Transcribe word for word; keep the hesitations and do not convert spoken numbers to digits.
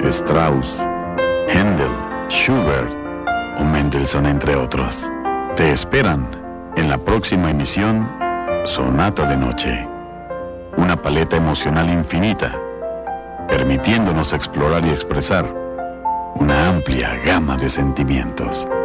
Strauss, Händel, Schubert o Mendelssohn, entre otros. Te esperan en la próxima emisión Sonata de Noche. Una paleta emocional infinita, permitiéndonos explorar y expresar una amplia gama de sentimientos.